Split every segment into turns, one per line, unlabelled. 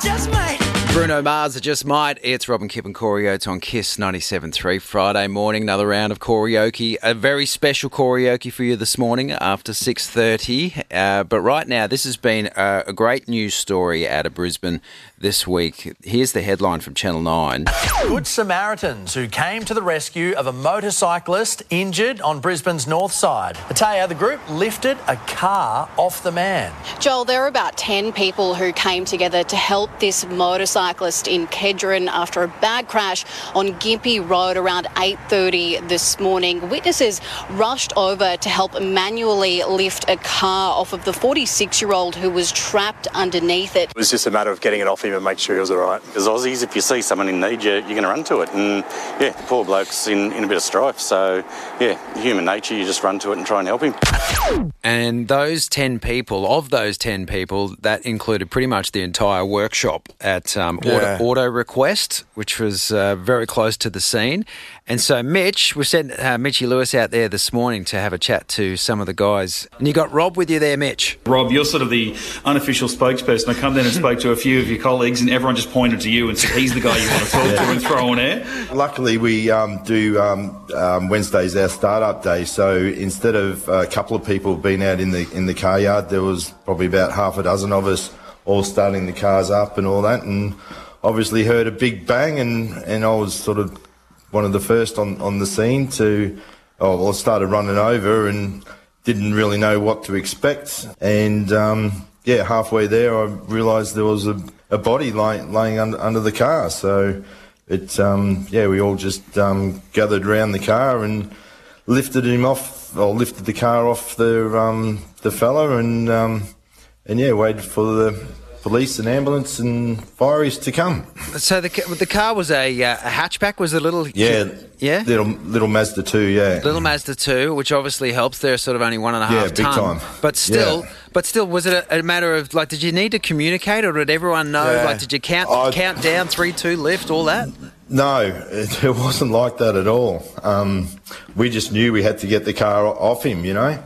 just might.
Bruno Mars, It Just Might. It's Rob and Kip and Corey Oates on KISS 97.3. Friday morning, another round of karaoke. A very special karaoke for you this morning after 6:30. But right now, this has been a great news story out of Brisbane this week. Here's the headline from Channel 9.
Good Samaritans who came to the rescue of a motorcyclist injured on Brisbane's north side. I tell you, the group lifted a car off the man.
Joel, there were about 10 people who came together to help this motorcyclist in Kedron after a bad crash on Gympie Road around 8:30 this morning. Witnesses rushed over to help manually lift a car off of the 46-year-old who was trapped underneath it.
It was just a matter of getting it off him and make sure he was all right.
As Aussies, if you see someone in need, you're going to run to it. And, yeah, the poor bloke's in a bit of strife. So, yeah, human nature, you just run to it and try and help him.
And those 10 people, that included pretty much the entire workshop at Auto Request, which was very close to the scene. And so Mitch, we sent Mitchy Lewis out there this morning to have a chat to some of the guys. And you got Rob with you there, Mitch.
Rob, you're sort of the unofficial spokesperson. I come down and spoke to a few of your colleagues and everyone just pointed to you and said, he's the guy you want to talk to and throw on air.
Luckily, we do Wednesdays our start-up day. So instead of a couple of people being out in the car yard, there was probably about half a dozen of us all starting the cars up and all that. And obviously heard a big bang and I was sort of one of the first on the scene I started running over and didn't really know what to expect. And, halfway there I realised there was a body laying under the car. So we all just gathered around the car and lifted the car off the fella and waited for the police and ambulance and fireys to come.
So the car was a hatchback, was it a little... Yeah?
Little Mazda 2, yeah.
Little Mazda 2, which obviously helps. They're sort of only 1.5 ton.
Yeah, big time.
But still, was it a matter of, like, did you need to communicate or did everyone know? Yeah. Like, did you count down, 3, 2, lift, all that?
No, it wasn't like that at all. We just knew we had to get the car off him, you know.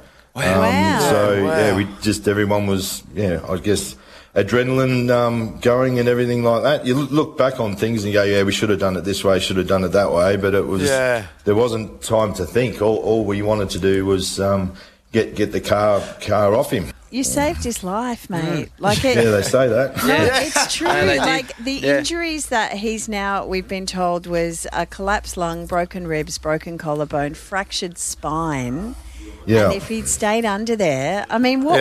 Wow.
Everyone was, I guess... adrenaline going and everything like that. You look back on things and go, we should have done it this way, should have done it that way, but it was there wasn't time to think. All we wanted to do was get the car off him.
You saved his life, mate.
They say that.
No, it's true. The injuries that we've been told, was a collapsed lung, broken ribs, broken collarbone, fractured spine.
Yeah.
And if he'd stayed under there, I mean, what